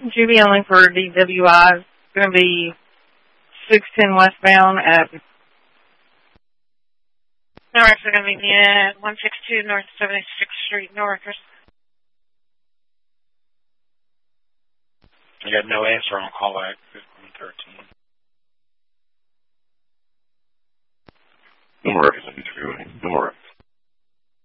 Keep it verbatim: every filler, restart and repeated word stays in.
G B only for D W I. It's going to be six ten westbound at... No, we're actually going to be at one sixty-two North seventy-sixth Street, North. I got no answer on call back fifteen thirteen. North, no more.